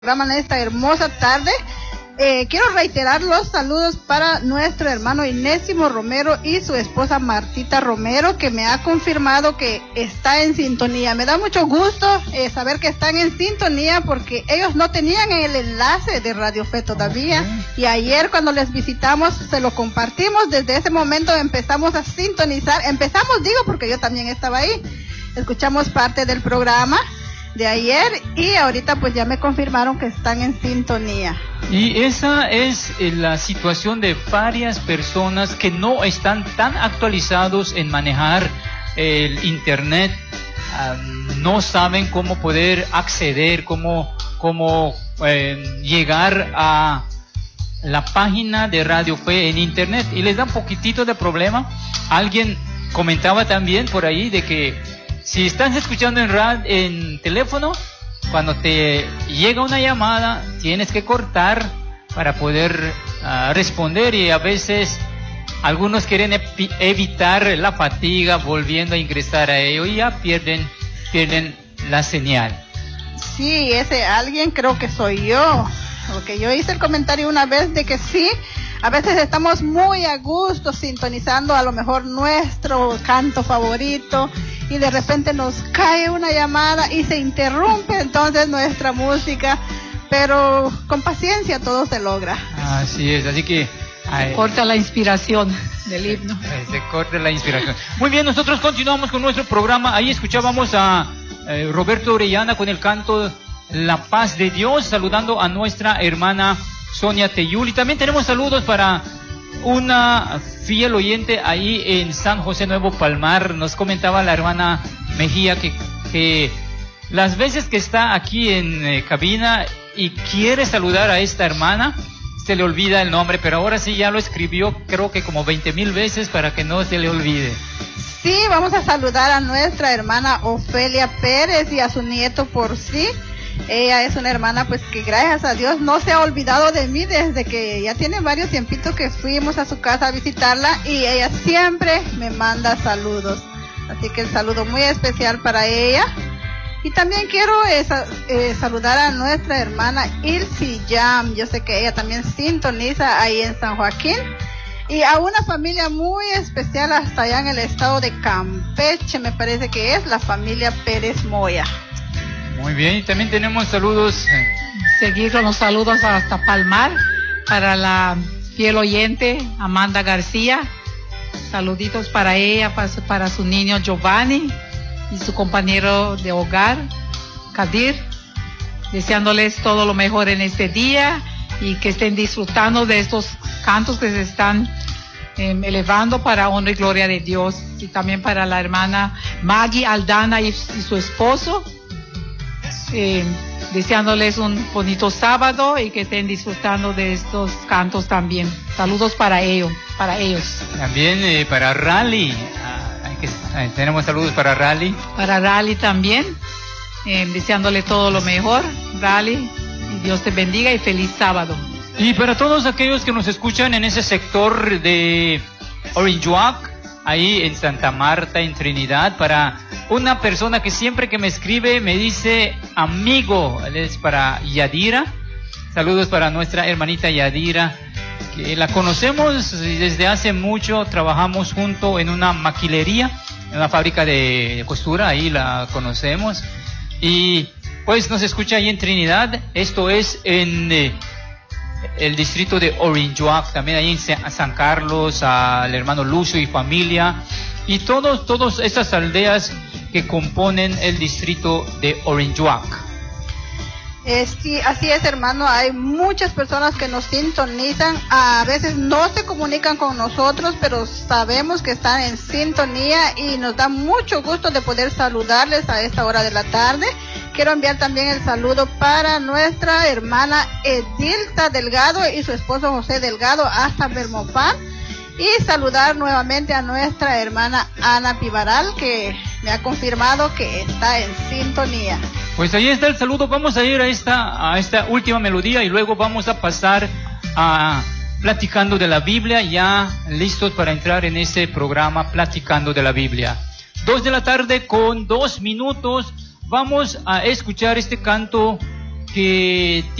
programa en esta hermosa tarde. Quiero reiterar los saludos para nuestro hermano Inésimo Romero y su esposa Martita Romero, que me ha confirmado que está en sintonía. Me da mucho gusto saber que están en sintonía, porque ellos no tenían el enlace de Radio Fe todavía, y ayer cuando les visitamos se lo compartimos. Desde ese momento empezamos a sintonizar, porque yo también estaba ahí. Escuchamos parte del programa de ayer y ahorita pues ya me confirmaron que están en sintonía. Y esa es la situación de varias personas que no están tan actualizados en manejar el internet, no saben cómo poder acceder, cómo llegar a la página de Radio Fe en internet, y les da un poquitito de problema. Alguien comentaba también por ahí de que si estás escuchando en teléfono, cuando te llega una llamada, tienes que cortar para poder responder, y a veces algunos quieren evitar la fatiga volviendo a ingresar a ello y ya pierden la señal. Sí, ese alguien creo que soy yo, porque yo hice el comentario una vez de que sí, a veces estamos muy a gusto sintonizando a lo mejor nuestro canto favorito y de repente nos cae una llamada y se interrumpe entonces nuestra música, pero con paciencia todo se logra. Así es, así que se corta la inspiración del himno. Se corta la inspiración. Muy bien, nosotros continuamos con nuestro programa. Ahí escuchábamos a Roberto Orellana con el canto La Paz de Dios, saludando a nuestra hermana Sonia Teyuli. También tenemos saludos para una fiel oyente ahí en San José Nuevo Palmar. Nos comentaba la hermana Mejía que las veces que está aquí en cabina y quiere saludar a esta hermana, se le olvida el nombre, pero ahora sí ya lo escribió, creo que como 20,000 veces para que no se le olvide. Sí, vamos a saludar a nuestra hermana Ofelia Pérez y a su nieto por sí. Ella es una hermana pues que gracias a Dios no se ha olvidado de mí desde que ya tiene varios tiempitos que fuimos a su casa a visitarla, y ella siempre me manda saludos. Así que el saludo muy especial para ella. Y también quiero saludar a nuestra hermana Ilsi Yam. Yo sé que ella también sintoniza ahí en San Joaquín. Y a una familia muy especial hasta allá en el estado de Campeche, me parece que es la familia Pérez Moya. Muy bien, y también tenemos saludos. Seguir con los saludos hasta Palmar para la fiel oyente Amanda García. Saluditos para ella, para su niño Giovanni y su compañero de hogar, Kadir. Deseándoles todo lo mejor en este día y que estén disfrutando de estos cantos que se están elevando para honra y gloria de Dios. Y también para la hermana Maggie Aldana y su esposo. Deseándoles un bonito sábado y que estén disfrutando de estos cantos también. Saludos para ellos. También para Rally. Tenemos saludos para Rally. Para Rally también. Deseándole todo lo mejor, Rally. Y Dios te bendiga y feliz sábado. Y para todos aquellos que nos escuchan en ese sector de Orange Walk, ahí en Santa Marta, en Trinidad, para una persona que siempre que me escribe me dice amigo, es para Yadira. Saludos para nuestra hermanita Yadira, que la conocemos desde hace mucho, trabajamos junto en una maquilería, en una fábrica de costura, ahí la conocemos. Y pues nos escucha ahí en Trinidad, esto es en el distrito de Orange Walk, también ahí en San Carlos, al hermano Lucio y familia, y todas estas aldeas que componen el distrito de Orange Walk. Sí, así es, hermano, hay muchas personas que nos sintonizan, a veces no se comunican con nosotros, pero sabemos que están en sintonía y nos da mucho gusto de poder saludarles a esta hora de la tarde. Quiero enviar también el saludo para nuestra hermana Edilta Delgado y su esposo José Delgado hasta Belmopán, y saludar nuevamente a nuestra hermana Ana Pivaral, que me ha confirmado que está en sintonía. Pues ahí está el saludo. Vamos a ir a esta última melodía y luego vamos a pasar a Platicando de la Biblia, ya listos para entrar en este programa Platicando de la Biblia. 2 de la tarde con 2 minutos. Vamos a escuchar este canto que